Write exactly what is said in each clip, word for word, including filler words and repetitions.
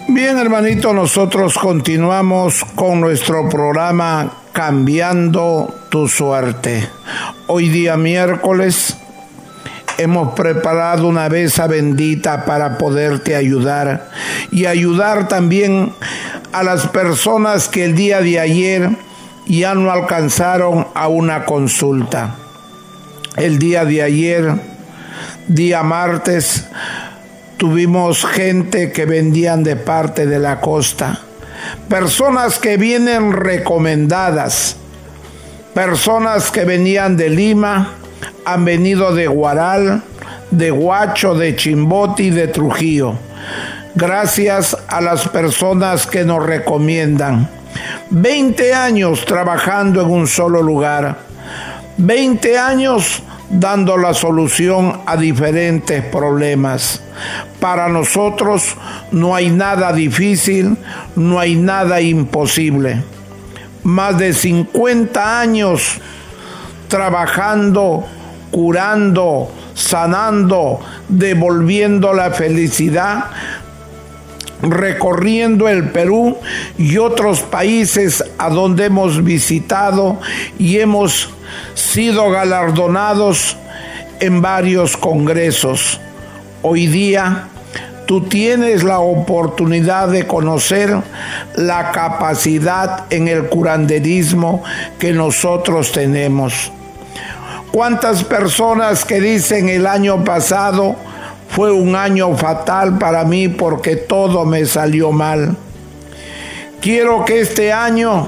Bien, hermanito, nosotros continuamos con nuestro programa Cambiando tu Suerte. Hoy día miércoles hemos preparado una mesa bendita para poderte ayudar y ayudar también a las personas que el día de ayer ya no alcanzaron a una consulta. El día de ayer, día martes, tuvimos gente que vendían de parte de la costa, personas que vienen recomendadas, personas que venían de Lima, han venido de Guaral, de Huacho, de Chimbote y de Trujillo. Gracias a las personas que nos recomiendan. veinte años trabajando en un solo lugar, veinte años dando la solución a diferentes problemas. Para nosotros no hay nada difícil, no hay nada imposible. Más de cincuenta años trabajando, curando, sanando, devolviendo la felicidad, recorriendo el Perú y otros países a donde hemos visitado y hemos sido galardonados en varios congresos. Hoy día tú tienes la oportunidad de conocer la capacidad en el curanderismo que nosotros tenemos. ¿Cuántas personas que dicen el año pasado fue un año fatal para mí porque todo me salió mal? Quiero que este año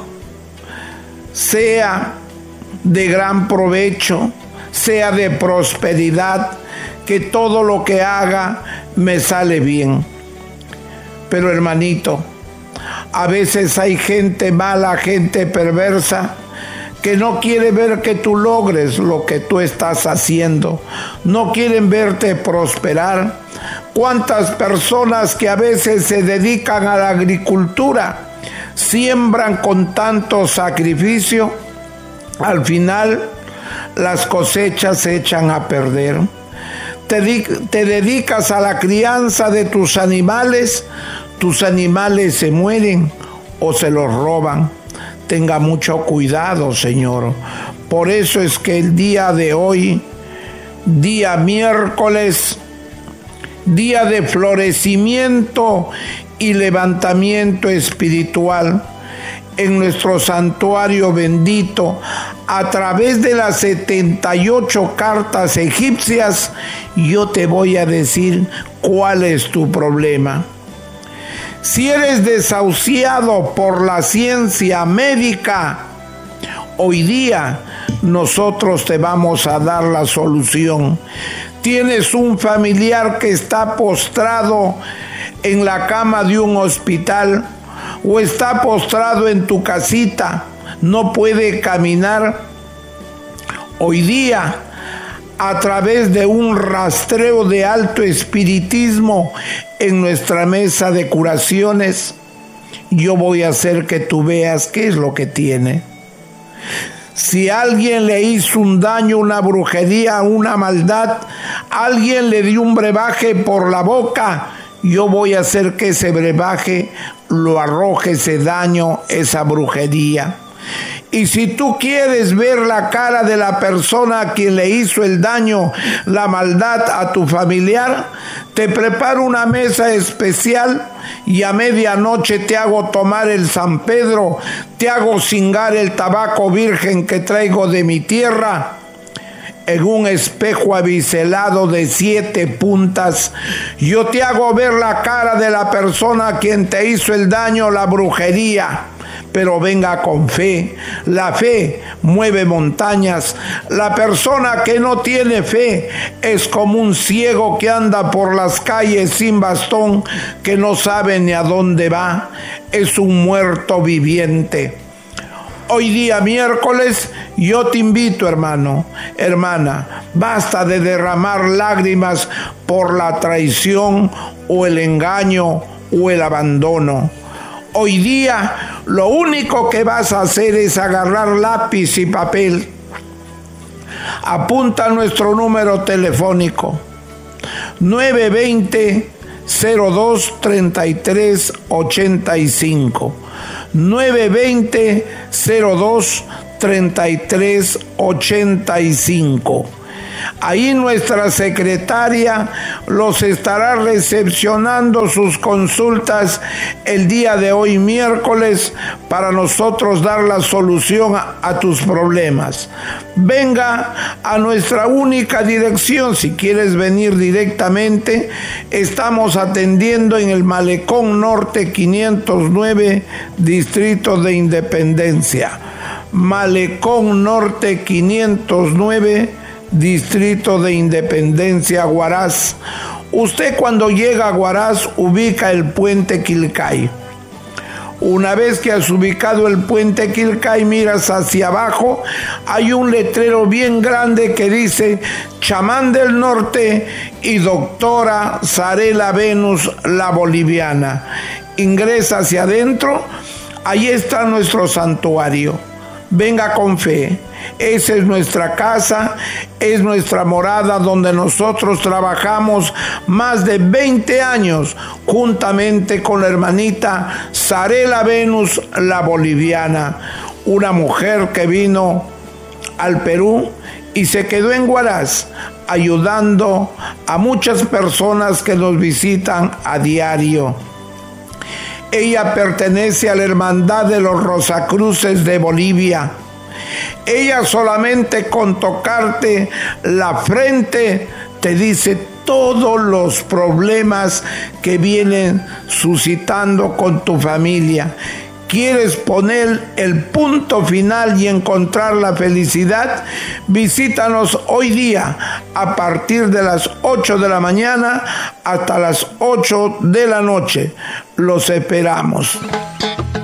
sea de gran provecho, sea de prosperidad, que todo lo que haga me sale bien. Pero hermanito, a veces hay gente mala, gente perversa, que no quiere ver que tú logres lo que tú estás haciendo, no quieren verte prosperar. ¿Cuántas personas que a veces se dedican a la agricultura, siembran con tanto sacrificio, al final las cosechas se echan a perder? Te, te dedicas a la crianza de tus animales, tus animales se mueren o se los roban. Tenga mucho cuidado, Señor. Por eso es que el día de hoy, día miércoles, día de florecimiento y levantamiento espiritual, en nuestro santuario bendito, a través de las setenta y ocho cartas egipcias, yo te voy a decir cuál es tu problema. Si eres desahuciado por la ciencia médica, hoy día nosotros te vamos a dar la solución. Tienes un familiar que está postrado en la cama de un hospital o está postrado en tu casita, no puede caminar. Hoy día, a través de un rastreo de alto espiritismo en nuestra mesa de curaciones, yo voy a hacer que tú veas qué es lo que tiene. Si alguien le hizo un daño, una brujería, una maldad, alguien le dio un brebaje por la boca, yo voy a hacer que ese brebaje lo arroje, ese daño, esa brujería. Y si tú quieres ver la cara de la persona a quien le hizo el daño, la maldad a tu familiar, te preparo una mesa especial y a medianoche te hago tomar el San Pedro, te hago cingar el tabaco virgen que traigo de mi tierra, en un espejo abiselado de siete puntas. Yo te hago ver la cara de la persona a quien te hizo el daño, la brujería. Pero venga con fe. La fe mueve montañas. La persona que no tiene fe es como un ciego que anda por las calles sin bastón, que no sabe ni a dónde va. Es un muerto viviente. Hoy día miércoles, yo te invito, hermano, hermana, basta de derramar lágrimas por la traición o el engaño o el abandono. Hoy día lo único que vas a hacer es agarrar lápiz y papel. Apunta nuestro número telefónico nueve dos cero, cero dos, treinta y tres, ochenta y cinco. nueve dos cero, cero dos, treinta y tres, ochenta y cinco. Ahí nuestra secretaria los estará recepcionando sus consultas el día de hoy miércoles para nosotros dar la solución a, a tus problemas. Venga a nuestra única dirección. Si quieres venir directamente, estamos atendiendo en el Malecón Norte quinientos nueve, Distrito de Independencia. Malecón Norte quinientos nueve, Distrito de Independencia, Huaraz. Usted cuando llega a Huaraz ubica el puente Quilcay. Una vez que has ubicado el puente Quilcay, miras hacia abajo, hay un letrero bien grande que dice Chamán del Norte y Doctora Zarela Venus, la boliviana. Ingresa hacia adentro, ahí está nuestro santuario. Venga con fe. Esa es nuestra casa, es nuestra morada donde nosotros trabajamos más de veinte años juntamente con la hermanita Zarela Venus, la boliviana, una mujer que vino al Perú y se quedó en Huaraz ayudando a muchas personas que nos visitan a diario. Ella pertenece a la Hermandad de los Rosacruces de Bolivia. Ella solamente con tocarte la frente te dice todos los problemas que vienen suscitando con tu familia. ¿Quieres poner el punto final y encontrar la felicidad? Visítanos hoy día a partir de las ocho de la mañana hasta las ocho de la noche. Los esperamos.